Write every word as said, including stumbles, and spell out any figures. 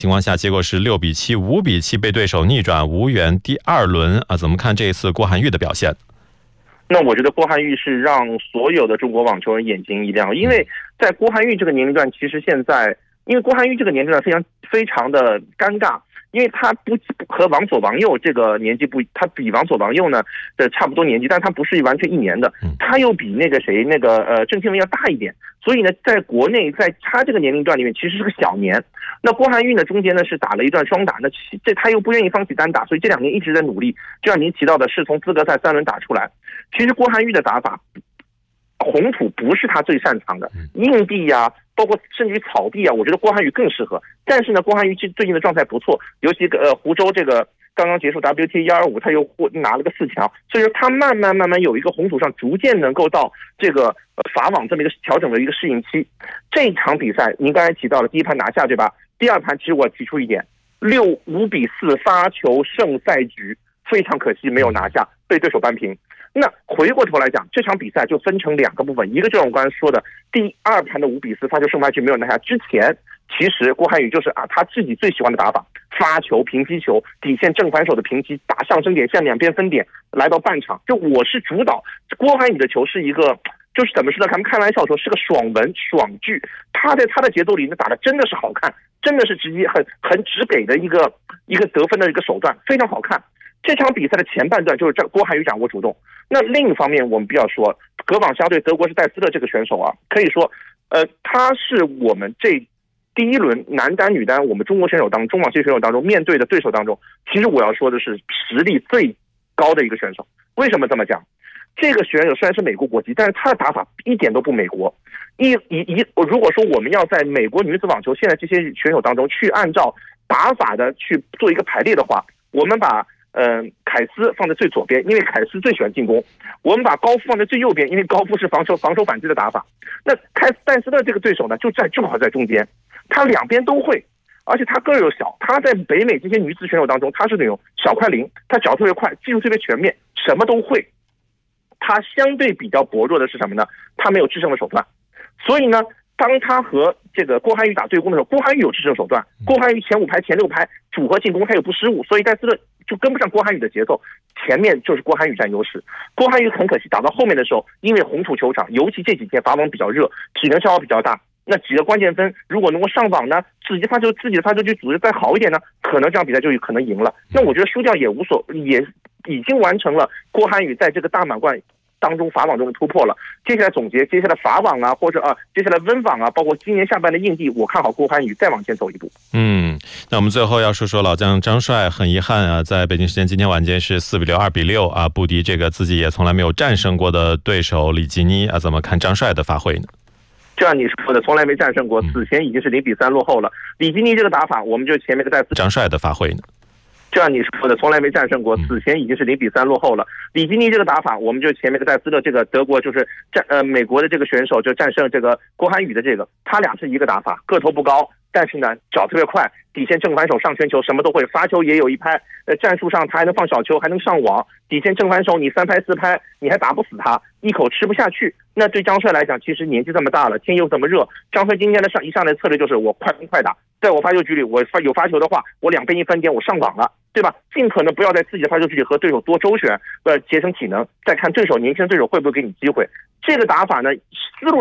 情况下，结果是六比七、五比七被对手逆转，无缘第二轮啊。怎么看这一次郭涵玉的表现？ 那我觉得郭涵玉是让所有的中国网球人眼睛一亮，因为在郭涵玉这个年龄段，其实现在因为郭涵玉这个年龄段非常非常的尴尬。因为他不和王左王右这个年纪不，他比王左王右呢的差不多年纪，但他不是完全一年的，他又比那个谁那个呃郑钦文要大一点，所以呢，在国内在他这个年龄段里面其实是个小年。那郭涵玉呢中间呢是打了一段双打，那这他又不愿意放弃单打，所以这两年一直在努力。就像您提到的，是从资格赛三轮打出来。其实郭涵玉的打法，红土不是他最擅长的，硬地呀、啊。包括甚至于草地啊，我觉得郭涵宇更适合。但是呢，郭涵宇最近的状态不错，尤其呃湖州这个刚刚结束 W T A 一二五，他又获拿了个四强，所以说他慢慢慢慢有一个红土上逐渐能够到这个呃法网这么一个调整的一个适应期。这一场比赛您刚才提到了第一盘拿下对吧？第二盘其实我提出一点，六五比四发球胜赛局，非常可惜没有拿下，被对手扳平。那回过头来讲，这场比赛就分成两个部分，一个就是我刚才说的第二盘的五比四发球胜败局没有拿下之前，其实郭涵宇就是啊他自己最喜欢的打法，发球平击球，底线正反手的平击，打上升点向两边分点，来到半场，就我是主导。郭涵宇的球是一个就是怎么说呢？咱们开玩笑说是个爽文爽剧，他在他的节奏里呢打的真的是好看，真的是直接很很直给的一个一个得分的一个手段，非常好看。这场比赛的前半段就是这郭涵宇掌握主动。那另一方面，我们必要说，格网相对德国是戴斯勒这个选手啊，可以说，呃，他是我们这第一轮男单、女单，我们中国选手当中，中网系选手当中面对的对手当中，其实我要说的是实力最高的一个选手。为什么这么讲？这个选手虽然是美国国籍，但是他的打法一点都不美国。一一一，如果说我们要在美国女子网球现在这些选手当中去按照打法的去做一个排列的话，我们把嗯、呃，凯斯放在最左边，因为凯斯最喜欢进攻。我们把高夫放在最右边，因为高夫是防守防守反击的打法。那凯斯戴斯勒这个对手呢，就在正好在中间，他两边都会，而且他个儿又小。他在北美这些女子选手当中，他是那种小快灵，他脚特别快，技术特别全面，什么都会。他相对比较薄弱的是什么呢？他没有制胜的手段。所以呢，当他和这个郭涵宇打对攻的时候，郭涵宇有制胜手段，郭涵宇前五排、前六排组合进攻他又不失误，所以戴斯勒就跟不上郭涵宇的节奏，前面就是郭涵宇占优势。郭涵宇很可惜打到后面的时候，因为红土球场，尤其这几天法网比较热，体能消耗比较大，那几个关键分如果能够上网呢，自己发球自己的发球局组织再好一点呢，可能这场比赛就有可能赢了。那我觉得输掉也无所，也已经完成了郭涵宇在这个大满贯当中法网中的突破了。接下来总结，接下来法网啊，或者啊，接下来温网啊，包括今年下半的硬地，我看好郭涵宇再往前走一步。 嗯，那我们最后要说说老将张帅，很遗憾啊，在北京时间今天晚间是四比六、二比六啊，不敌这个自己也从来没有战胜过的对手里基尼啊，怎么看张帅的发挥呢？ 就像你说的，从来没战胜过，此前已经是零比三落后了。里基尼这个打法，我们就前面的戴斯张帅的发挥呢？ 就像你说的，从来没战胜过，此前已经是零比三落后了。里基尼这个打法，我们就前面的戴斯勒这个德国就是战呃美国的这个选手就战胜这个郭涵宇的这个，他俩是一个打法，个头不高，但是呢脚特别快，底线正反手上圈球什么都会，发球也有一拍，呃战术上他还能放小球，还能上网，底线正反手你三拍四拍你还打不死他，一口吃不下去。那对张帅来讲，其实年纪这么大了，天又这么热，张帅今天的上一上来的策略就是我快攻快打，在我发球局里我发有发球的话，我两边一分点我上网了，对吧？尽可能不要在自己的发球局里和对手多周旋，呃，节省体能，再看对手年轻对手会不会给你机会。这个打法呢，思路